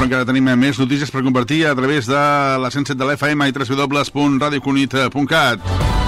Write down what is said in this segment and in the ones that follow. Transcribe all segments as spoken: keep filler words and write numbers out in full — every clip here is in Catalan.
encara tenim més notícies per compartir a través de la cent set de l'F M i w w w punt radio cunit punt cat.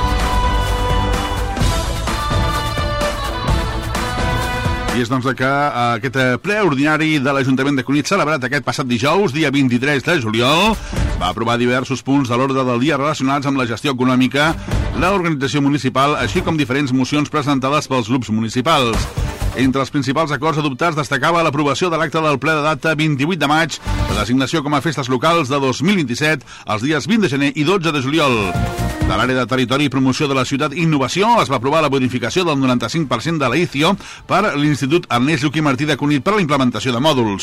I és doncs que aquest ple ordinari de l'Ajuntament de Cunit, celebrat aquest passat dijous, dia vint-i-tres de juliol, va aprovar diversos punts de l'ordre del dia relacionats amb la gestió econòmica, l'organització municipal, així com diferents mocions presentades pels grups municipals. Entre els principals acords adoptats destacava l'aprovació de l'acte del ple de data vint-i-vuit de maig, la designació com a festes locals de dos mil vint-i-set, els dies vint de gener i dotze de juliol. De l'àrea de territori i promoció de la ciutat i innovació es va aprovar la bonificació del noranta-cinc per cent de la I C I O per l'Institut Ernest Lluch i Martí de Cunit per a la implementació de mòduls.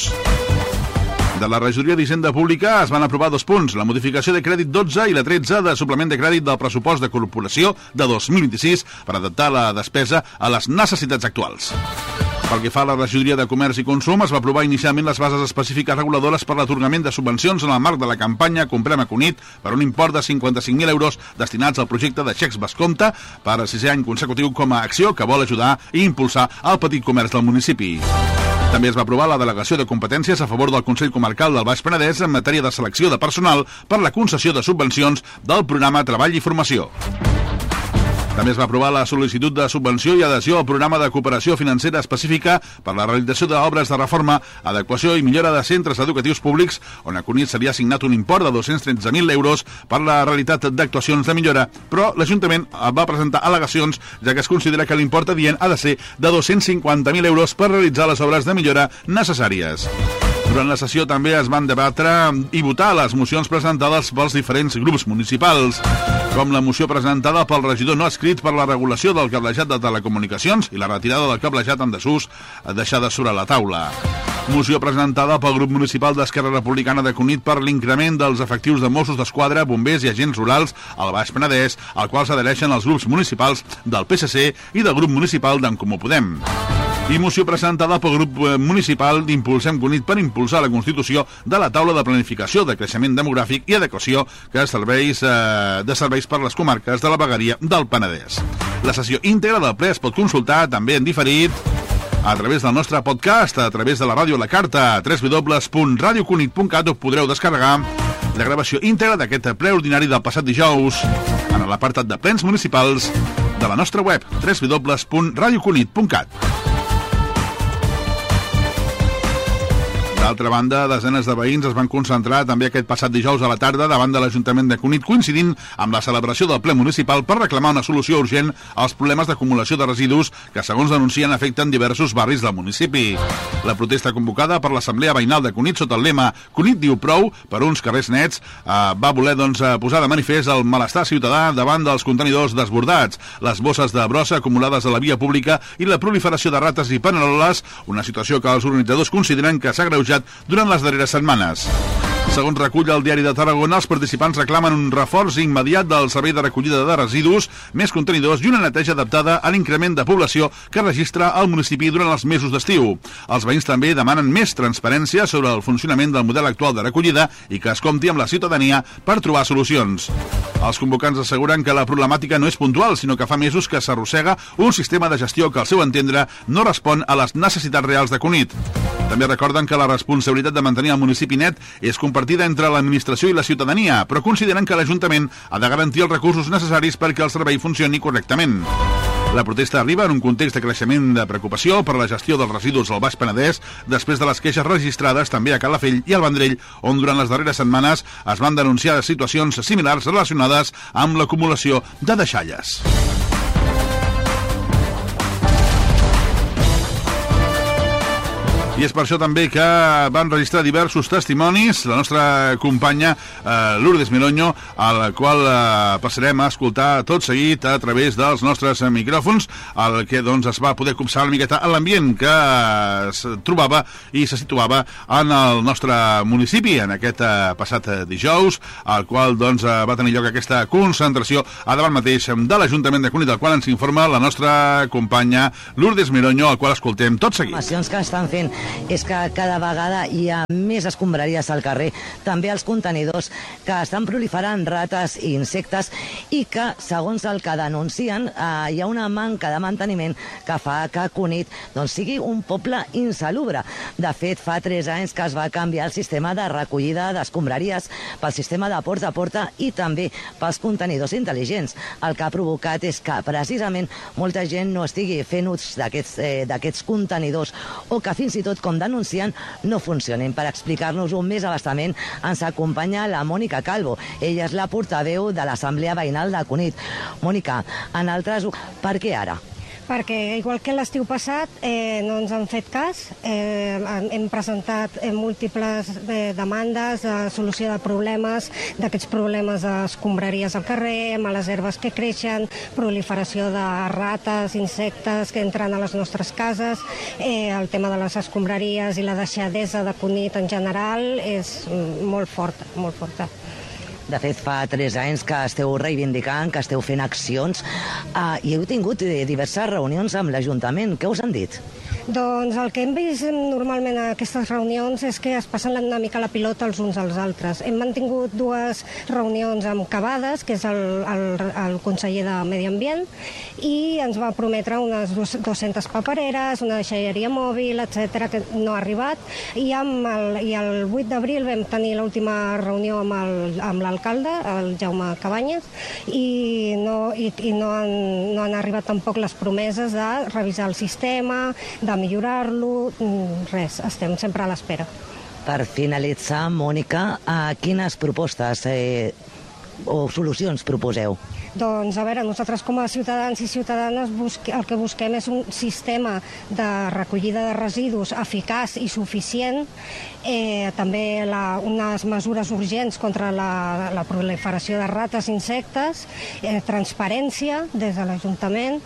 De la regidoria d'Hisenda Pública es van aprovar dos punts, la modificació de crèdit dotze i la tretze de suplement de crèdit del pressupost de corporació de dos mil vint-i-sis per adaptar la despesa a les necessitats actuals. Pel que fa a la regidoria de Comerç i Consum, es va aprovar inicialment les bases específiques reguladores per l'atorgament de subvencions en el marc de la campanya Comprem a Cunit per un import de cinquanta-cinc mil euros destinats al projecte de xecs Bascompte per a sisè any consecutiu com a acció que vol ajudar i impulsar el petit comerç del municipi. També es va aprovar la delegació de competències a favor del Consell Comarcal del Baix Penedès en matèria de selecció de personal per la concessió de subvencions del programa Treball i Formació. També es va aprovar la sol·licitud de subvenció i adhesió al programa de cooperació financera específica per la realització d'obres de reforma, adequació i millora de centres educatius públics, on a Cunit s'havia assignat un import de dos-cents tretze mil euros per la realitat d'actuacions de millora, però l'Ajuntament va presentar al·legacions, ja que es considera que l'import adient ha de ser de dos-cents cinquanta mil euros per realitzar les obres de millora necessàries. Durant la sessió també es van debatre i votar les mocions presentades pels diferents grups municipals, com la moció presentada pel regidor no escrit per la regulació del cablejat de telecomunicacions i la retirada del cablejat en desús deixada sobre la taula. Moció presentada pel grup municipal d'Esquerra Republicana de Cunit per l'increment dels efectius de Mossos d'Esquadra, bombers i agents rurals al Baix Penedès, al qual s'adhereixen els grups municipals del P S C i del grup municipal d'en Comú Podem. I moció presentada pel grup municipal d'Impulsem Cunit per impulsar la constitució de la taula de planificació de creixement demogràfic i adequació que serveis, eh, de serveis per les comarques de la vegueria del Penedès. La sessió íntegra del ple es pot consultar també en diferit a través del nostre podcast, a través de la ràdio La Carta, w w w punt radio cunit punt cat, on podreu descarregar la gravació íntegra d'aquest ple ordinari del passat dijous en l'apartat de plens municipals de la nostra web, w w w punt radio cunit punt cat. D'altra banda, desenes de veïns es van concentrar també aquest passat dijous a la tarda davant de l'Ajuntament de Cunit, coincidint amb la celebració del ple municipal per reclamar una solució urgent als problemes d'acumulació de residus que, segons denuncien, afecten diversos barris del municipi. La protesta convocada per l'Assemblea Veïnal de Cunit sota el lema Cunit diu prou per uns carrers nets eh, va voler doncs, posar de manifest el malestar ciutadà davant dels contenidors desbordats, les bosses de brossa acumulades a la via pública i la proliferació de rates i paneroles, una situació que els organitzadors consideren que s'ha agreujat durant les darreres setmanes. Segons recull el Diari de Tarragona, els participants reclamen un reforç immediat del servei de recollida de residus, més contenidors i una neteja adaptada a l'increment de població que registra el municipi durant els mesos d'estiu. Els veïns també demanen més transparència sobre el funcionament del model actual de recollida i que es compti amb la ciutadania per trobar solucions. Els convocants asseguren que la problemàtica no és puntual, sinó que fa mesos que s'arrossega un sistema de gestió que, al seu entendre, no respon a les necessitats reals de Cunit. També recorden que la responsabilitat de mantenir el municipi net és compartida entre l'administració i la ciutadania, però consideren que l'Ajuntament ha de garantir els recursos necessaris perquè el servei funcioni correctament. La protesta arriba en un context de creixement de preocupació per la gestió dels residus al Baix Penedès, després de les queixes registrades també a Calafell i al Vendrell, on durant les darreres setmanes es van denunciar situacions similars relacionades amb l'acumulació de deixalles. I és per això també que van registrar diversos testimonis la nostra companya eh, Lourdes Miloño, a la qual eh, passarem a escoltar tot seguit a través dels nostres micròfons, el que doncs, es va poder copsar una miqueta en l'ambient que es trobava i se situava en el nostre municipi en aquest eh, passat dijous, al qual doncs, eh, va tenir lloc aquesta concentració a davant mateix de l'Ajuntament de Cunit, del qual ens informa la nostra companya Lourdes Miloño, al qual escoltem tot seguit. Que estan fent és que cada vegada hi ha més escombraries al carrer, també als contenidors, que estan proliferant rates i insectes i que, segons el que denuncien, eh, hi ha una manca de manteniment que fa que Cunit doncs, sigui un poble insalubre. De fet, fa tres anys que es va canviar el sistema de recollida d'escombraries pel sistema de porta a porta i també pels contenidors intel·ligents. El que ha provocat és que, precisament, molta gent no estigui fent ús d'aquests eh, d'aquests contenidors o que, fins i tot, com denuncien, no funcionin. Per explicar-nos-ho més abastament, ens acompanya la Mònica Calvo. Ella és la portaveu de l'Assemblea Veïnal de Cunit. Mònica, en altres... Per què ara? Perquè, igual que l'estiu passat, eh, no ens han fet cas. Eh, hem presentat eh, múltiples eh, demandes de solució de problemes, d'aquests problemes d'escombraries al carrer, males herbes que creixen, proliferació de rates, insectes que entren a les nostres cases, eh, el tema de les escombraries i la deixadesa de Cunit en general és molt forta, molt forta. De fet, fa tres anys que esteu reivindicant, que esteu fent accions uh, i heu tingut diverses reunions amb l'Ajuntament. Què us han dit? Doncs el que hem vist normalment a aquestes reunions és que es passen una mica la pilota els uns als altres. Hem mantingut dues reunions amb Cavades, que és el, el, el conseller de Medi Ambient, i ens va prometre unes dues-centes papereres, una deixalleria mòbil, etcètera, que no ha arribat. I, amb el, i el vuit d'abril vam tenir l'última reunió amb el, amb l'alcalde, el Jaume Cabanyes, i, no, i, i no, han, no han arribat tampoc les promeses de revisar el sistema, de millorar-lo, res, estem sempre a l'espera. Per finalitzar, Mònica, quines propostes eh, o solucions proposeu? Doncs, a veure, nosaltres com a ciutadans i ciutadanes busque, el que busquem és un sistema de recollida de residus eficaç i suficient, eh, també la, unes mesures urgents contra la, la proliferació de rates i insectes, eh, transparència des de l'Ajuntament,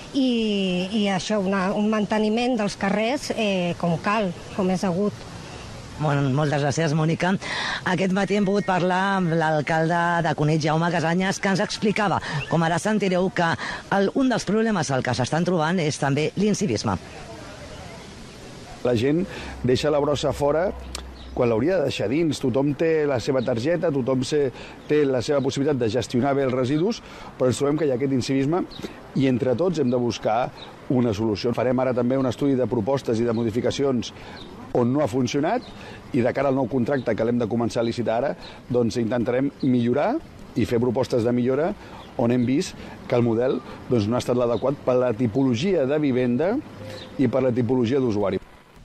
i, i això, una, un manteniment dels carrers eh, com cal, com és degut. Molt, moltes gràcies, Mònica. Aquest matí hem pogut parlar amb l'alcalde de Cunit, Jaume Casañas, que ens explicava, com ara sentireu, que el, un dels problemes al que s'estan trobant és també l'incivisme. La gent deixa la brossa fora quan l'hauria de deixar dins. Tothom té la seva targeta, tothom té la seva possibilitat de gestionar bé els residus, però ens trobem que hi ha aquest incivisme i entre tots hem de buscar una solució. Farem ara també un estudi de propostes i de modificacions on no ha funcionat i de cara al nou contracte que l'hem de començar a licitar ara, doncs intentarem millorar i fer propostes de millora on hem vist que el model doncs, no ha estat l'adequat per la tipologia de vivenda i per la tipologia d'usuari.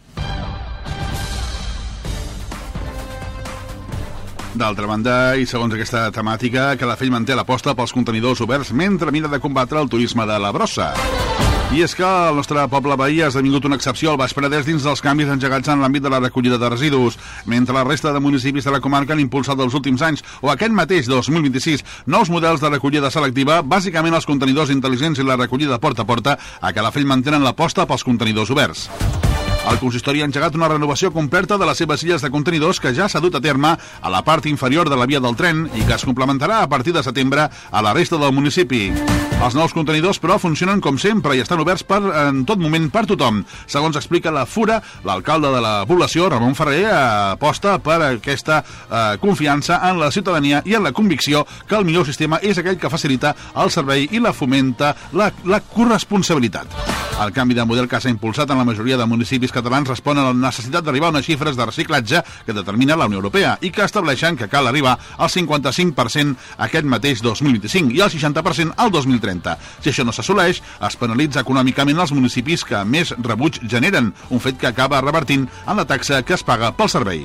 D'altra banda, i segons aquesta temàtica, Calafell manté l'aposta pels contenidors oberts mentre mira de combatre el turisme de la brossa. I és que el nostre poble veí ha esdevingut una excepció al Baix Penedès dins dels canvis engegats en l'àmbit de la recollida de residus, mentre la resta de municipis de la comarca han impulsat els últims anys, o aquest mateix dos mil vint-i-sis, nous models de recollida selectiva, bàsicament els contenidors intel·ligents i la recollida porta a porta, a Calafell mantenen l'aposta pels contenidors oberts. El consistori ha engegat una renovació completa de les seves illes de contenidors que ja s'ha dut a terme a la part inferior de la via del tren i que es complementarà a partir de setembre a la resta del municipi. Els nous contenidors, però, funcionen com sempre i estan oberts per, en tot moment per tothom. Segons explica la Fura, l'alcalde de la població, Ramon Ferrer, aposta per aquesta eh, confiança en la ciutadania i en la convicció que el millor sistema és aquell que facilita el servei i la fomenta la, la corresponsabilitat. El canvi de model que s'ha impulsat en la majoria de municipis catalans respon a la necessitat d'arribar a unes xifres de reciclatge que determina la Unió Europea i que estableixen que cal arribar al cinquanta-cinc per cent aquest mateix dos mil vint-i-cinc i al seixanta per cent al dos mil trenta. Si això no s'assoleix, es penalitza econòmicament els municipis que més rebuig generen, un fet que acaba revertint en la taxa que es paga pel servei.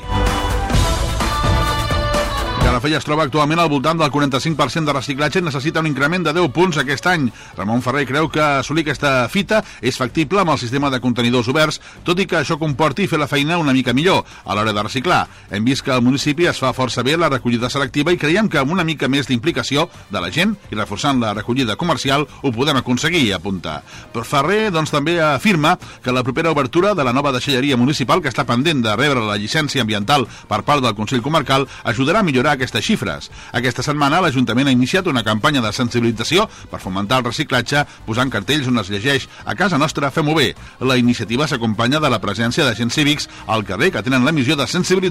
Calafell es troba actualment al voltant del quaranta-cinc per cent de reciclatge i necessita un increment de deu punts aquest any. Ramon Ferrer creu que assolir aquesta fita és factible amb el sistema de contenidors oberts, tot i que això comporti fer la feina una mica millor a l'hora de reciclar. Hem vist que al municipi es fa força bé la recollida selectiva i creiem que amb una mica més d'implicació de la gent i reforçant la recollida comercial ho podem aconseguir, apunta. Però Ferrer doncs, també afirma que la propera obertura de la nova deixalleria municipal, que està pendent de rebre la llicència ambiental per part del Consell Comarcal, ajudarà a millorar aquesta aquestes xifres. Aquesta setmana l'Ajuntament ha iniciat una campanya de sensibilització per fomentar el reciclatge, posant cartells on es llegeix "A casa nostra fem-ho bé". La iniciativa s'acompanya de la presència d'agents cívics al carrer que tenen la missió de sensibilitzar